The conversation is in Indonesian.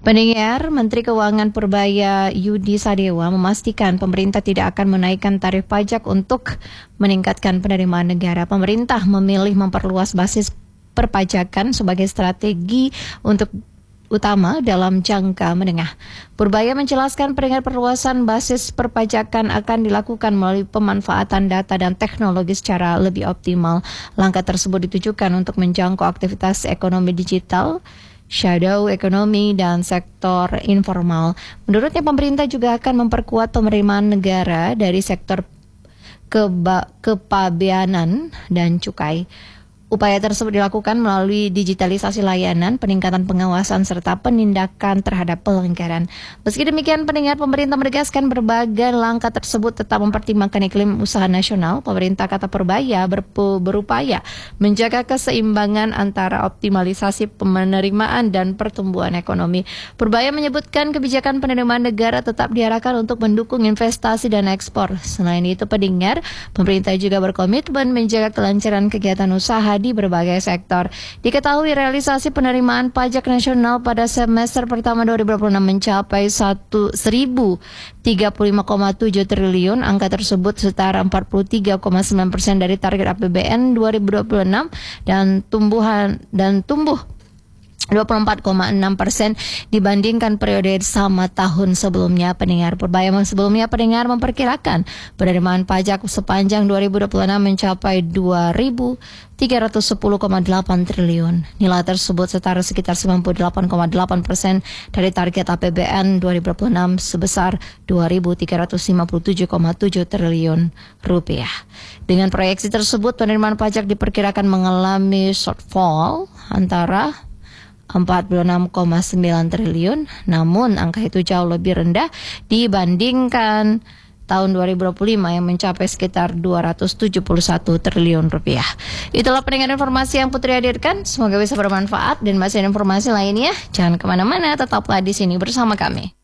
Pendengar, Menteri Keuangan Purbaya Yudi Sadewa memastikan pemerintah tidak akan menaikkan tarif pajak untuk meningkatkan penerimaan negara. Pemerintah memilih memperluas basis perpajakan sebagai strategi untuk utama dalam jangka menengah. Purbaya menjelaskan perluasan basis perpajakan akan dilakukan melalui pemanfaatan data dan teknologi secara lebih optimal. Langkah tersebut ditujukan untuk menjangkau aktivitas ekonomi digital, shadow ekonomi, dan sektor informal. Menurutnya pemerintah juga akan memperkuat penerimaan negara dari sektor kepabeanan dan cukai. Upaya tersebut dilakukan melalui digitalisasi layanan, peningkatan pengawasan, serta penindakan terhadap pelanggaran. Meski demikian, pendengar, pemerintah menegaskan berbagai langkah tersebut tetap mempertimbangkan iklim usaha nasional. Pemerintah, kata Purbaya, berupaya menjaga keseimbangan antara optimalisasi penerimaan dan pertumbuhan ekonomi. Purbaya menyebutkan kebijakan penerimaan negara tetap diarahkan untuk mendukung investasi dan ekspor. Selain itu, pendengar, pemerintah juga berkomitmen menjaga kelancaran kegiatan usaha di berbagai sektor. Diketahui realisasi penerimaan pajak nasional pada semester pertama 2026 mencapai 1.035,7 triliun. Angka tersebut setara 43,9% dari target APBN 2026 dan tumbuh 24,6% dibandingkan periode sama tahun sebelumnya. Pendengar, Purbaya sebelumnya memperkirakan penerimaan pajak sepanjang 2026 mencapai 2.310,8 triliun. Nilai tersebut setara sekitar 98,8% dari target APBN 2026 sebesar 2.357,7 triliun rupiah. Dengan proyeksi tersebut, penerimaan pajak diperkirakan mengalami shortfall antara 46,9 triliun, namun angka itu jauh lebih rendah dibandingkan tahun 2025 yang mencapai sekitar 271 triliun rupiah. Itulah pendengar informasi yang Putri hadirkan, semoga bisa bermanfaat, dan masih ada informasi lainnya, jangan kemana-mana, tetaplah di sini bersama kami.